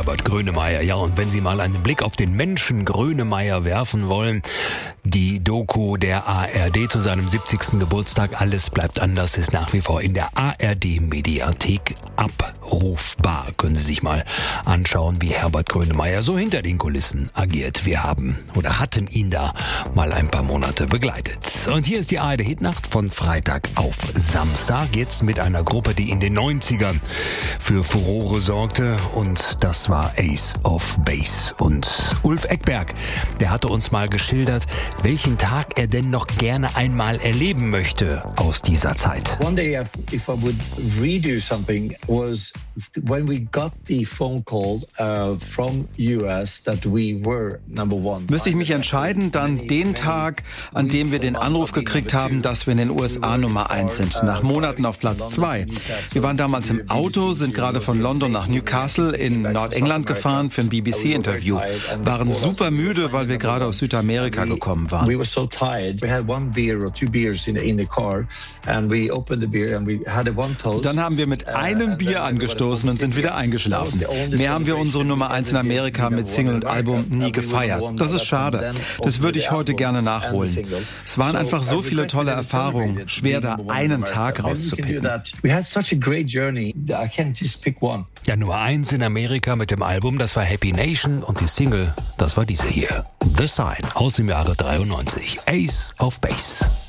Herbert Grönemeyer. Ja, und wenn Sie mal einen Blick auf den Menschen Grönemeyer werfen wollen, die Doku der ARD zu seinem 70. Geburtstag Alles bleibt anders ist nach wie vor in der ARD-Mediathek abrufbar. Können Sie sich mal anschauen, wie Herbert Grönemeyer so hinter den Kulissen agiert. Wir hatten ihn da mal ein paar Monate begleitet. Und hier ist die ARD-Hitnacht von Freitag auf Samstag. Jetzt mit einer Gruppe, die in den 90ern für Furore sorgte. Und das war Ace of Base. Und Ulf Ekberg, der hatte uns mal geschildert, welchen Tag er denn noch gerne einmal erleben möchte aus dieser Zeit. One day, if I would redo something, was when we got the phone call from US that we were number one. Müsste ich mich entscheiden, dann den Tag, an dem wir den Anruf gekriegt haben, dass wir in den USA Nummer 1 sind, nach Monaten auf Platz 2. Wir waren damals im Auto, sind gerade von London nach Newcastle in Nordengland gefahren für ein BBC-Interview, waren super müde, weil wir gerade aus Südamerika gekommen waren. We were so tired. We had one beer or two beers in the car and we opened the beer and we had one toast. Dann haben wir mit einem Bier angestoßen und sind wieder eingeschlafen. Mehr haben wir unsere Nummer 1 in Amerika mit Single und Album nie gefeiert. Das ist schade. Das würde ich heute gerne nachholen. Es waren einfach so viele tolle Erfahrungen. Schwer, da einen Tag rauszupicken. We had such a great journey. I can't just pick one. Ja, Nummer 1 in Amerika mit dem Album, das war Happy Nation, und die Single, das war diese hier. The Sign aus dem Jahre 93. Ace of Base.